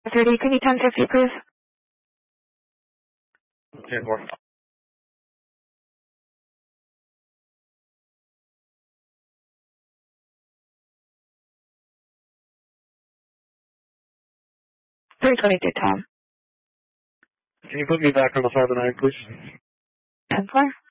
30, can you 1050, please? 10-4. $322, Tom. Can you put me back on the 5-9, please? 10-4.